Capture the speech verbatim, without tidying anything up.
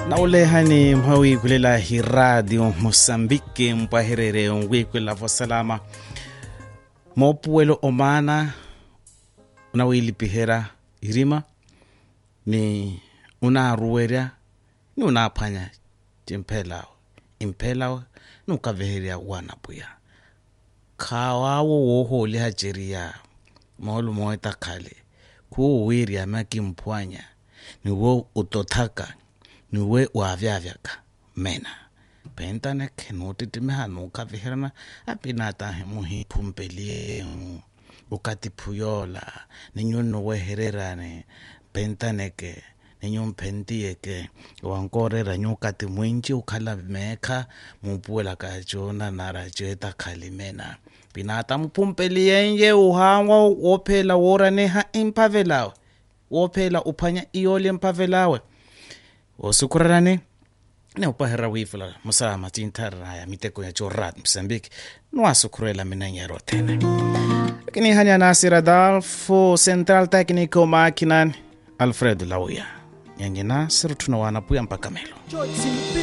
Na ulehani mhawi kulela hi radio Mosambike mpaherere ongwe kwela vosalama mopuelo omana unawili pihera irima ni unaruweria ni unapanya timpelao impelao nukaveheria wanapuya kawawo woho liha jeria maulu moeta kale kuo wiria maki mpwanya ni wo utotaka niwe wavyavyaga mena pentane kenotitimeha nukaviherana apinata muhi pumpelie ukati puyola ninyo nowehererane pentaneke ninyo mpentieke wankorera nyukati mwinji ukala meka mupuela kajona narajeta kalimena pinata mpumpelie uhawa wopela woraneha impavelawe wopela upanya iole impavelawe osukurane ne upahera wifula musama tintara ya miteko ya chorat Mozambique no asukurela minanyero tene lakini hanya Nasir Adolfo Central Technico Makinan Alfredo Lauya nyangina siru tunawana puya mpaka melo